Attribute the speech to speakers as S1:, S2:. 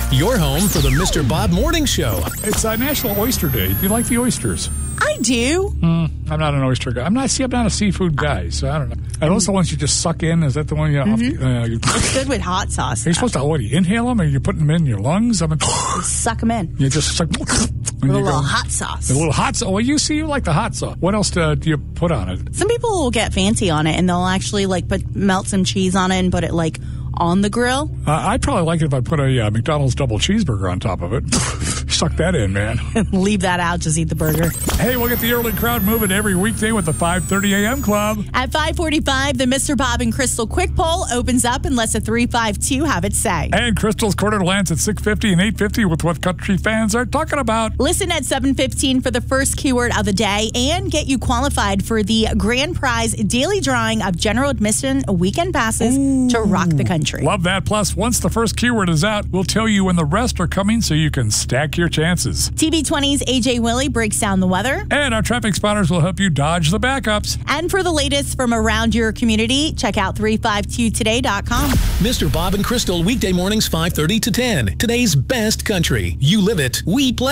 S1: your home for the Mr. Bob Morning Show.
S2: It's National Oyster Day. Do you like the oysters?
S3: I do.
S2: I'm not an oyster guy. I'm not a seafood guy, so I don't know. Are those the ones you just suck in? Is that the one you
S3: It's good with hot sauce.
S2: Are you supposed to inhale them, or you putting them in your lungs?
S3: Suck them in.
S2: You just suck.
S3: With a little hot sauce.
S2: A little hot sauce. Well, you like the hot sauce. What else do you put on it?
S3: Some people will get fancy on it, and they'll actually melt some cheese on it and put it on the grill.
S2: I'd probably like it if I put a McDonald's double cheeseburger on top of it. Suck that in, man.
S3: Leave that out. Just eat the burger.
S2: Hey, we'll get the early crowd moving every weekday with the 5:30 a.m. club.
S3: At 5:45, the Mr. Bob and Crystal Quick Poll opens up unless a 352 have it say.
S2: And Crystal's Quarter to Lance at 6:50 and 8:50 with what country fans are talking about.
S3: Listen at 7:15 for the first keyword of the day and get you qualified for the grand prize daily drawing of general admission weekend passes to rock the country.
S2: Love that. Plus, once the first keyword is out, we'll tell you when the rest are coming so you can stack your chances.
S3: TB20's AJ Willie breaks down the weather.
S2: And our traffic spotters will help you dodge the backups.
S3: And for the latest from around your community, check out 352today.com.
S1: Mr. Bob and Crystal, weekday mornings 5:30 to 10. Today's best country. You live it, we play.